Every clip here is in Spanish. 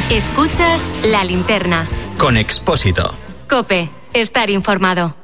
Escuchas La Linterna. Con Expósito. COPE. Estar informado.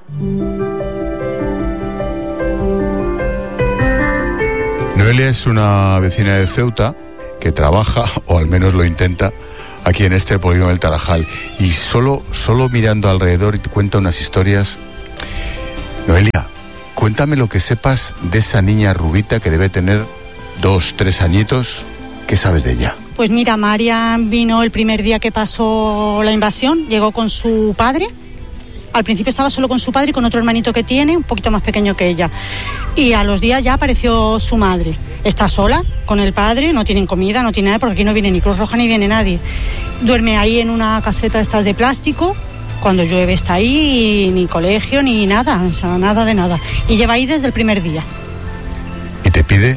Noelia es una vecina de Ceuta que trabaja, o al menos lo intenta, aquí en este polígono del Tarajal. Y solo mirando alrededor y te cuenta unas historias. Noelia, cuéntame lo que sepas de esa niña rubita que debe tener 2, 3 añitos. ¿Qué sabes de ella? Pues mira, Marian vino el primer día que pasó la invasión, llegó con su padre. Al principio estaba solo con su padre y con otro hermanito que tiene, un poquito más pequeño que ella. Y a los días ya apareció su madre. Está sola con el padre, no tienen comida, no tiene nada, porque aquí no viene ni Cruz Roja ni viene nadie. Duerme ahí en una caseta de estas de plástico. Cuando llueve está ahí, y ni colegio ni nada, o sea, nada de nada. Y lleva ahí desde el primer día. ¿Y te pide?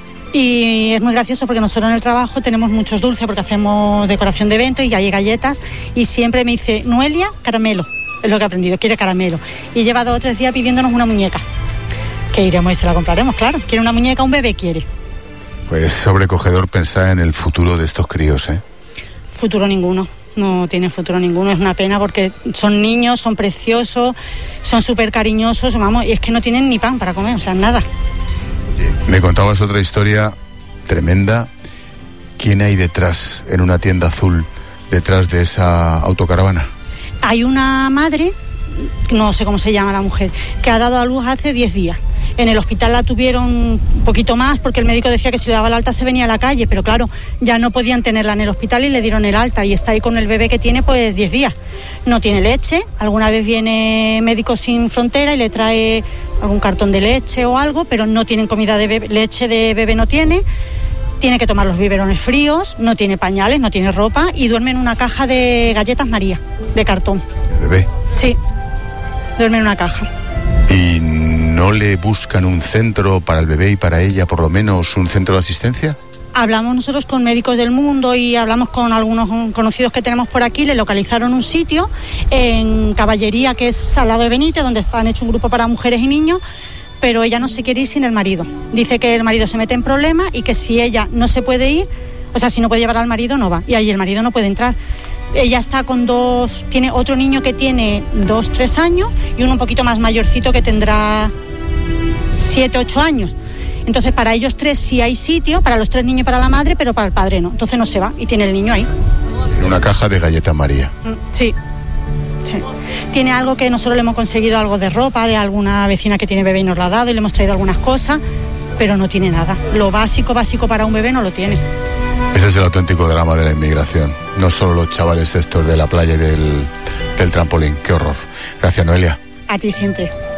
Y es muy gracioso porque nosotros en el trabajo tenemos muchos dulces porque hacemos decoración de evento y hay galletas y siempre me dice, Noelia, caramelo, es lo que he aprendido, quiere caramelo. Y lleva 2 o 3 días pidiéndonos una muñeca, que iremos y se la compraremos, claro. Quiere una muñeca, un bebé quiere. Pues es sobrecogedor pensar en el futuro de estos críos, ¿eh? Futuro ninguno, no tiene futuro ninguno, es una pena porque son niños, son preciosos, son súper cariñosos, vamos, y es que no tienen ni pan para comer, o sea, nada. Me contabas otra historia tremenda. ¿Quién hay detrás, en una tienda azul, detrás de esa autocaravana? Hay una madre, no sé cómo se llama la mujer, que ha dado a luz hace 10 días. En el hospital la tuvieron un poquito más porque el médico decía que si le daba el alta se venía a la calle, pero claro, ya no podían tenerla en el hospital y le dieron el alta y está ahí con el bebé que tiene pues 10 días. No tiene leche, alguna vez viene Médicos Sin Frontera y le trae algún cartón de leche o algo, pero no tienen comida de bebé, leche de bebé no tiene que tomar los biberones fríos, no tiene pañales, no tiene ropa y duerme en una caja de galletas María, de cartón. ¿Bebé? Sí, duerme en una caja. ¿Y no le buscan un centro para el bebé y para ella, por lo menos un centro de asistencia? Hablamos nosotros con Médicos del Mundo y hablamos con algunos conocidos que tenemos por aquí, le localizaron un sitio en Caballería, que es al lado de Benítez, donde han hecho un grupo para mujeres y niños, pero ella no se quiere ir sin el marido. Dice que el marido se mete en problemas y que si ella no se puede ir, o sea, si no puede llevar al marido, no va, y ahí el marido no puede entrar. Ella está con tiene otro niño que tiene 2, 3 años y uno un poquito más mayorcito que tendrá 7, 8 años. Entonces para ellos 3 sí hay sitio, para los 3 niños y para la madre, pero para el padre no. Entonces no se va y tiene el niño ahí. En una caja de galletas María. Sí. Tiene algo que nosotros le hemos conseguido, algo de ropa de alguna vecina que tiene bebé y nos la ha dado y le hemos traído algunas cosas, pero no tiene nada. Lo básico para un bebé no lo tiene. Ese es el auténtico drama de la inmigración. No solo los chavales estos de la playa y del trampolín. Qué horror. Gracias, Noelia. A ti siempre.